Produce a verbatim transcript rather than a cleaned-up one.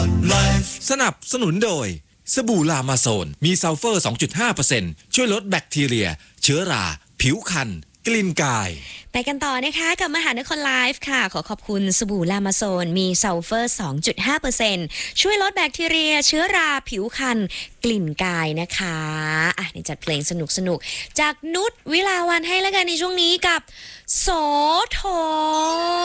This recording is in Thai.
สนับสนุนโดยสบู่ลามาโซนมีซัลเฟอร์ สองจุดห้าเปอร์เซ็นต์ ช่วยลดแบคทีเรียเชื้อราผิวคันกลิ่นกายไปกันต่อนะคะกับมหานครไลฟ์ค่ะขอขอบคุณสบู่ลามาโซนมีซัลเฟอร์ สองจุดห้าเปอร์เซ็นต์ ช่วยลดแบคทีเรียเชื้อราผิวคันกลิ่นกายนะคะอ่ะนี่จัดเพลงสนุกสนุกจากนุชวิลาวันให้แล้วกันในช่วงนี้กับโสธร